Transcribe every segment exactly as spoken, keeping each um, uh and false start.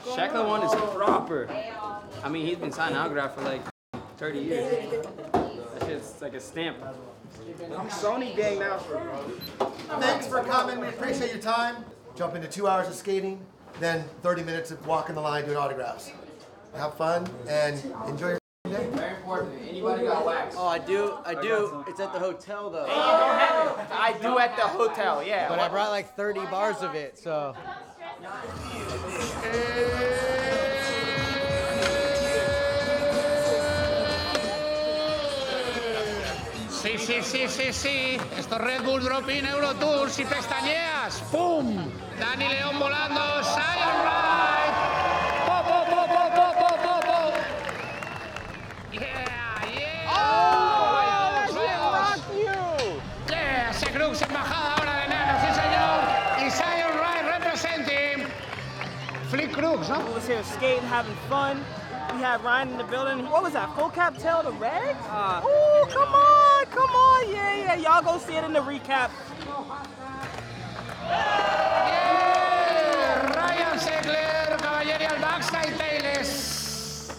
Sheckler one is proper. I mean, he's been signing autograph for like thirty years. That shit's like a stamp. I'm Sony gang now. Thanks for coming. We appreciate your time. Jump into two hours of skating, then thirty minutes of walking the line doing autographs. Have fun and enjoy your day. Very important. Anybody got wax? Oh, I do. I do. It's at the hotel though. I do at the hotel, yeah. But I brought like thirty bars of it, so. Sí, sí, sí, sí, sí. Esto es Red Bull Drop-In Eurotour. Si pestañeas, ¡pum! Dani León volando. Zion Wright. Po, po, po, po, po, po, po, po. Yeah, yeah. Oh, Vamos, vamos. Yeah, ese Crux embajada ahora de Nano, sí señor. Y Zion Wright representing Flick Crux, ¿no? We was here skating, having fun. We had Ryan in the building. What was that? Full cap tail to red? Uh, Ooh, come on, come on. Yeah, yeah. Y'all go see it in the recap. Yeah, Ryan Zegler, Caballeria al backside tails.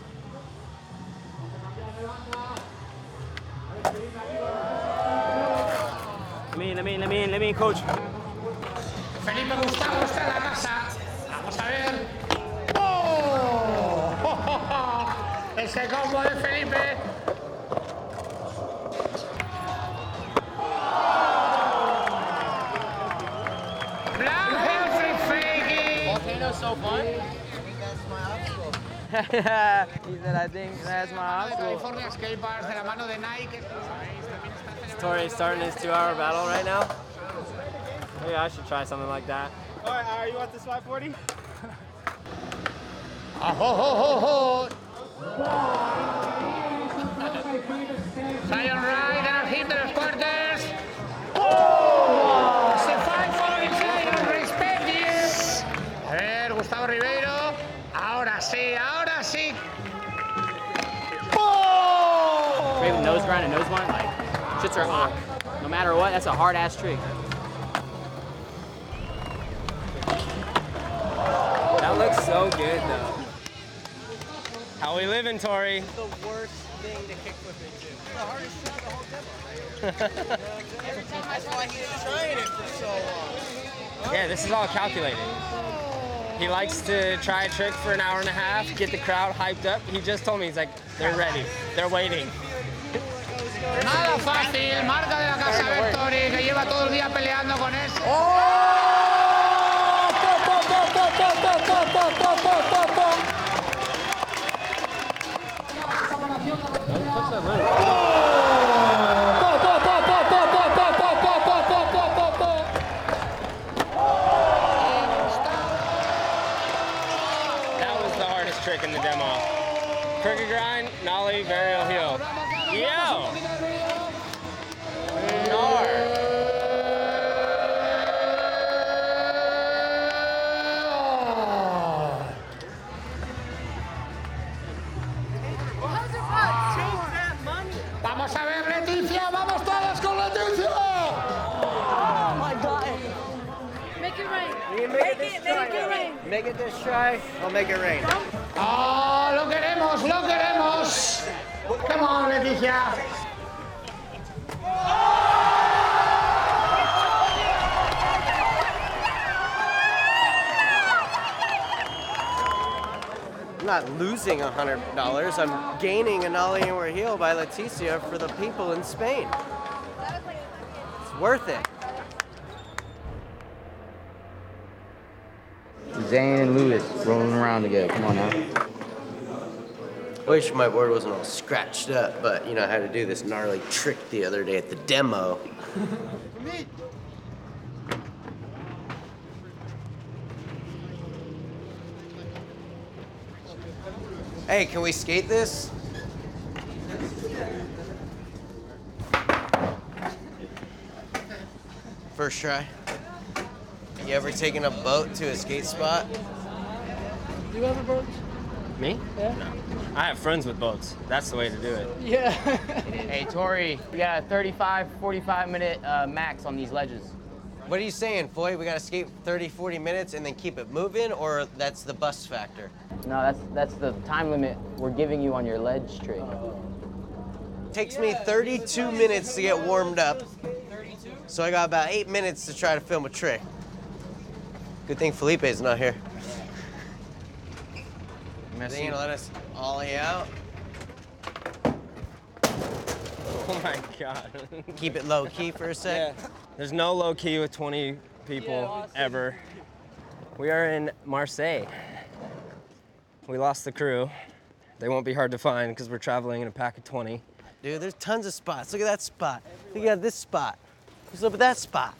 Let me in, let me in, let me in, let me in, coach. Felipe Gustavo está en la casa. Vamos a ver. ¡Oh! Ese combo de Felipe. Black Helfrich faking. Volcano's so fun. He said, I think that's my California Skate Bars de la mano de Nike. Tori's starting his two-hour battle right now. Maybe I should try something like that. All right, are you want this five forty? Oh, ho, ho, ho, ho. Zion Wright gonna hit the los quarters. Oh! Se five forty Zion, respect you. A ver, Gustavo Ribeiro. Ahora sí, ahora sí. Oh! Great with nose grind and nose blind, like shits are hot. No matter what, that's a hard ass trick. That looks so good though. How we living, Tori? It's the worst thing to kickflip into. The hardest shot of the whole demo. Every time I saw he was trying it for so long. Yeah, this is all calculated. He likes to try a trick for an hour and a half, get the crowd hyped up. He just told me, he's like, they're ready, they're waiting. Nada fácil, marca de la casa Vectori, que lleva todo el día peleando con eso. That was the hardest trick in the demo. Crooked grind, nollie, varial heel. Yo! Vamos a ver, Leticia, vamos todos con Leticia. Oh my God. Make it rain. You can make, it, this make it rain. Make it this try, I'll make it rain. Oh, lo queremos, lo queremos. Come on, Leticia. I'm not losing one hundred dollars. I'm gaining a nollie over heel by Leticia for the people in Spain. It's worth it. Zane and Lewis rolling around together. Come on now. Wish my board wasn't all scratched up, but you know, I had to do this gnarly trick the other day at the demo. Hey, can we skate this? First try. You ever taken a boat to a skate spot? Do you have a boat? Me? Yeah. No. I have friends with boats. That's the way to do it. Yeah. Hey, Tori, we got a thirty-five, forty-five minute uh, max on these ledges. What are you saying, Foy? We gotta skate thirty, forty minutes and then keep it moving, or that's the bus factor? No, that's that's the time limit we're giving you on your ledge trick. Takes me thirty-two minutes to get warmed up. So I got about eight minutes to try to film a trick. Good thing Felipe's not here. They gonna let us ollie out. Oh my God. Keep it low key for a sec. Yeah. There's no low key with twenty people ever. We are in Marseille. We lost the crew. They won't be hard to find because we're traveling in a pack of twenty. Dude, there's tons of spots. Look at that spot. Look at this spot. What's up with that spot?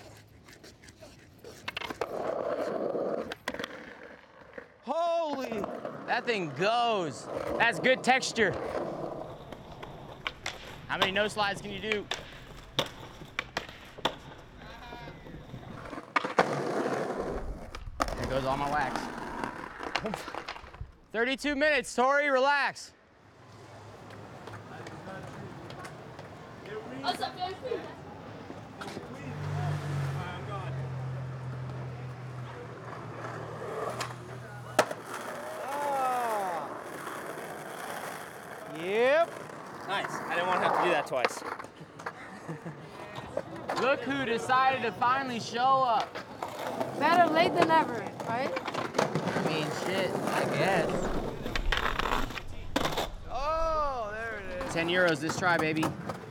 Holy! That thing goes. That's good texture. How many no slides can you do? There goes all my wax. thirty-two minutes, Tori, relax. Yep. Nice. I didn't want to have to do that twice. Look who decided to finally show up. Better late than never, right? I mean, shit, I guess. Oh, there it is. ten euros this try, baby.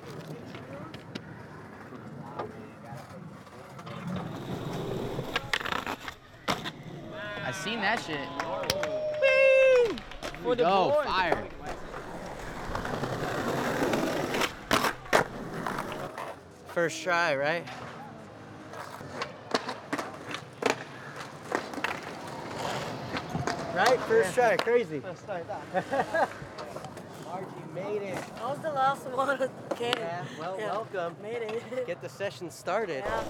I seen that shit. Whee! For the go, board. Fire. First try, right? Right? First try, crazy. First try, Margie made it. That was the last one. Okay. Yeah, well, Yeah. welcome. Made it. Get the session started. Yeah.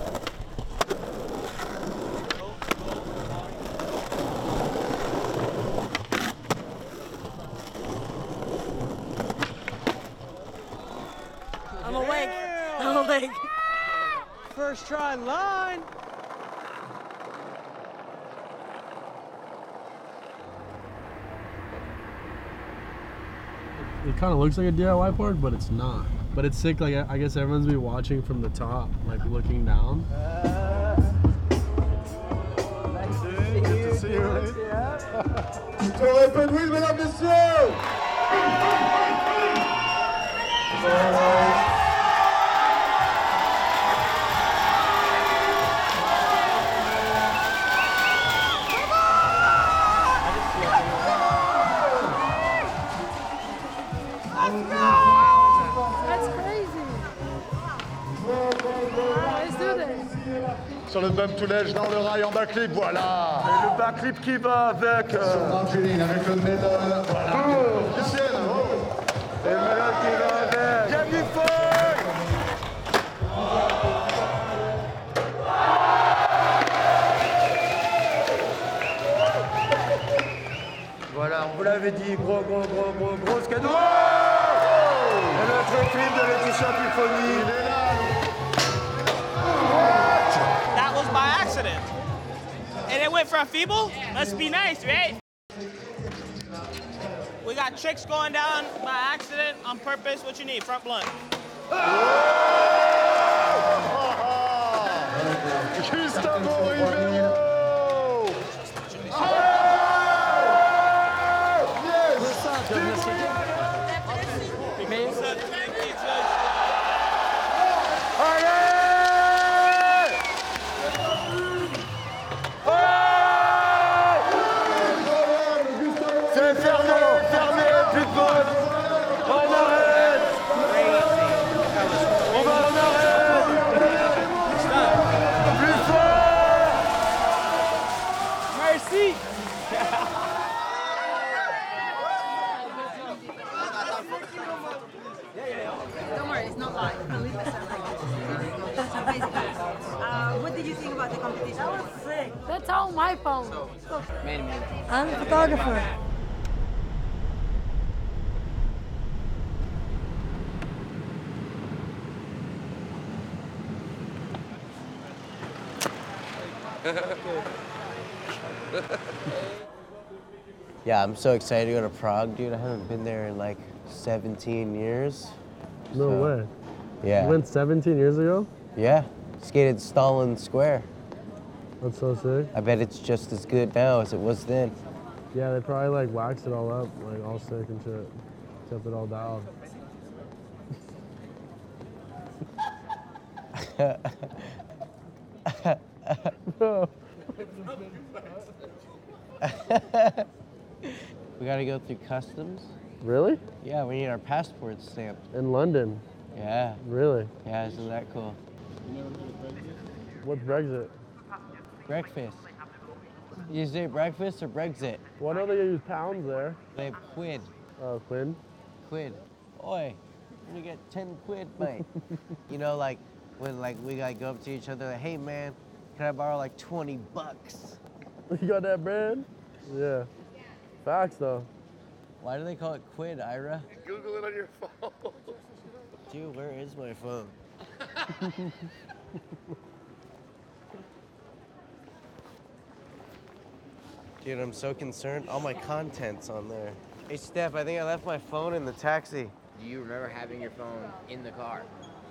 I'm awake. I'm awake. First try line. It kind of looks like a D I Y board, but it's not. But it's sick. Like I guess everyone's be watching from the top, like looking down. Nice to see you. Good to see you. Right? Tour open wheel, mesdames, messieurs! That's crazy. Let's do this. Sur le bump to ledge dans le rail en backflip, voilà. Et le backflip qui va avec. Euh... Sur Angeline avec le medal. Voilà. Oh, Christiane, oh. Et le medal qui va avec. Yannick Foy. Voilà, on vous l'avait dit, gros, gros, gros, gros, gros cadeau. Et notre clip de Laetitia Piffoni, il est là. That was by accident. And it went from feeble? Let's be nice, right? We got tricks going down by accident, on purpose. What you need? Front blunt. Gustavo Ribeiro! C'est fermé, fermé, plus de bonne. On arrête. On va en arrêt. Plus fort. Merci. Don't worry, it's not live. Believe it. That's amazing. Uh, what did you think about the competition? That was sick. That's all my phone. Man, man. I'm a photographer. Yeah, I'm so excited to go to Prague, dude. I haven't been there in like seventeen years. No So, way. Yeah. You went seventeen years ago? Yeah. Skated Stalin Square. That's so sick. I bet it's just as good now as it was then. Yeah, they probably like waxed it all up, like all sick and shit. Kept it all down. Bro. We gotta go through customs. Really? Yeah, we need our passports stamped. In London? Yeah. Really? Yeah, isn't that cool? What's Brexit? Breakfast. You say breakfast or Brexit? Well, I know they use pounds there. They have quid. Oh, quid? Quid. Oi, you get ten quid, mate. You know, like, when like we gotta go up to each other like, hey man, can I borrow like twenty bucks? You got that bread? Yeah. Facts though. Why do they call it quid, Ira? Google it on your phone. Dude, where is my phone? Dude, I'm so concerned. All my content's on there. Hey, Steph, I think I left my phone in the taxi. Do you remember having your phone in the car?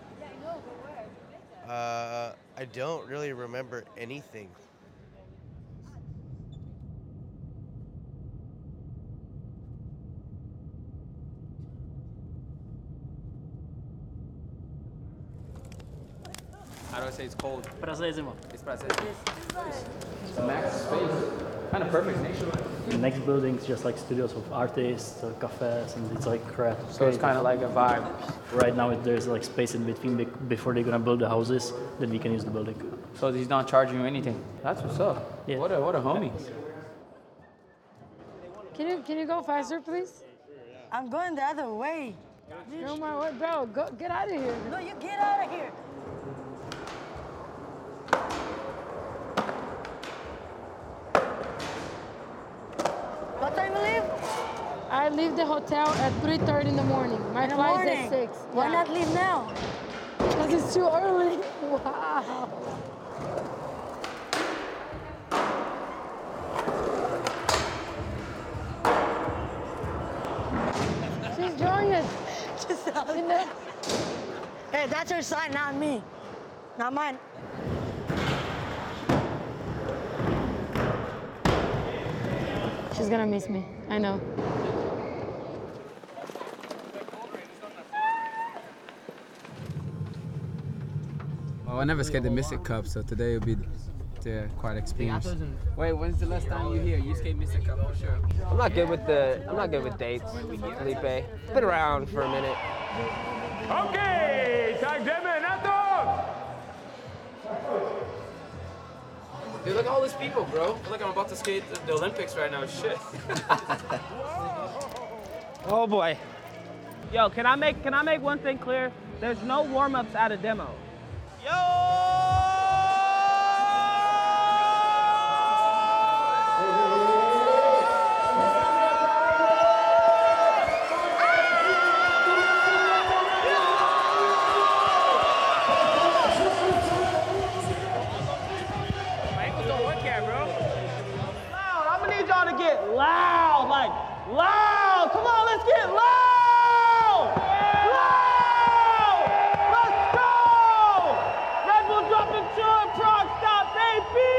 Uh, I don't really remember anything. How do I say it's cold? Prazerzimo. It's prazerzimo. The max space. Kind of perfect nation. The next building's just like studios of artists, uh, cafes, and it's like crap. So it's kind of like a vibe. Right now, it- there's like space in between be- before they're gonna build the houses, then we can use the building. So he's not charging you anything. That's what's up. Yeah. What a what a homie. Can you can you go faster, please? I'm going the other way. Go my way, bro. Go get out of here. No, you get out of here. What time you leave? I leave the hotel at three thirty in the morning. My In the flight's morning? at six. Why Yeah. not leave now? Because it's too early. Wow. She's enjoying it. Just You know? Hey, that's her sign, not me. Not mine. She's gonna miss me. I know. Well, I never skated the Mystic Cup, so today will be the quite experience. Wait, when's the last time you here? You skate Mystic Cup for sure. I'm not good with the. I'm not good with dates, Felipe. Been around for a minute. Okay, tak jdeme na to! Dude, look at all these people, bro. I feel like I'm about to skate the, the Olympics right now. Shit. Oh boy. Yo, can I make can I make one thing clear? There's no warm-ups at a demo. My ankles don't work yet, bro. Loud. I'm gonna need y'all to get loud, like loud. Come on, let's get loud. Loud. Let's go. Red Bull dropping two. Prague stop, baby.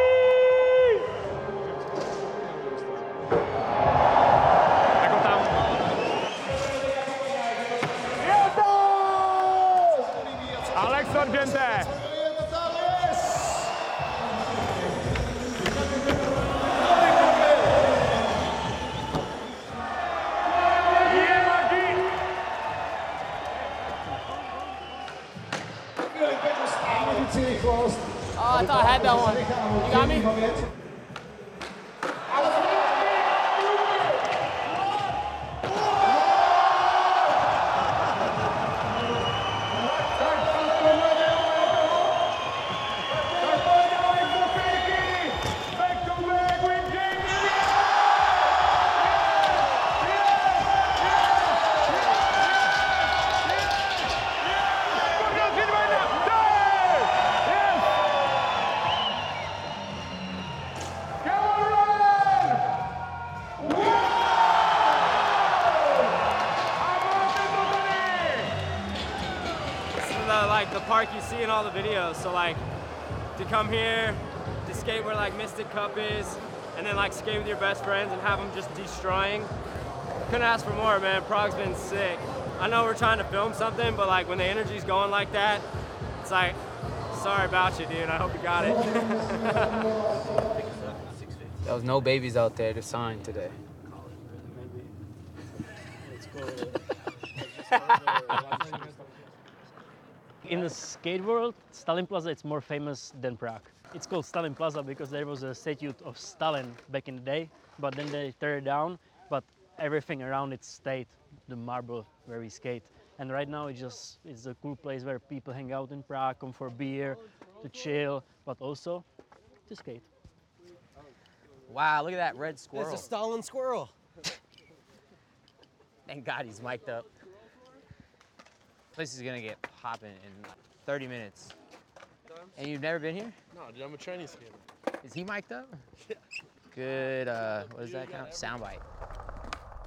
Alex Sorgente. Oh, I thought I had that one. You got me? park you see in all the videos. So like, to come here, to skate where like Mystic Cup is, and then like skate with your best friends and have them just destroying. Couldn't ask for more, man. Prague's been sick. I know we're trying to film something, but like when the energy's going like that, it's like, sorry about you, dude. I hope you got it. There was no babies out there to sign today. In the skate world, Stalin Plaza is more famous than Prague. It's called Stalin Plaza because there was a statue of Stalin back in the day, but then they tore it down, but everything around it stayed, the marble where we skate. And right now it's just, it's a cool place where people hang out in Prague, come for beer, to chill, but also to skate. Wow, look at that red squirrel. There's a Stalin squirrel. Thank God he's mic'd up. This is gonna get popping in thirty minutes. And you've never been here? No, dude, I'm a Chinese skater. Is he mic'd up? Yeah. Good, uh, what does that count? Soundbite.